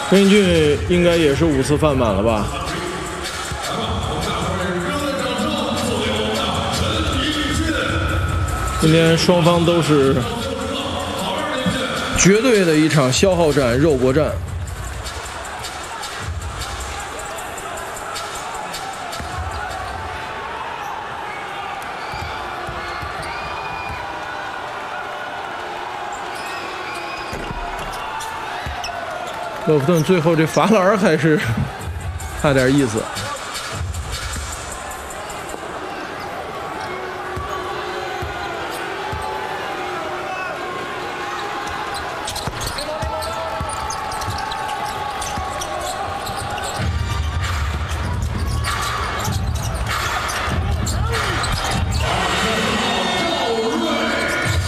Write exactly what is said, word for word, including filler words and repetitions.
陈英俊应该也是五次犯满了吧？今天双方都是绝对的一场消耗战、肉搏战。洛夫顿最后这罚篮还是差点意思。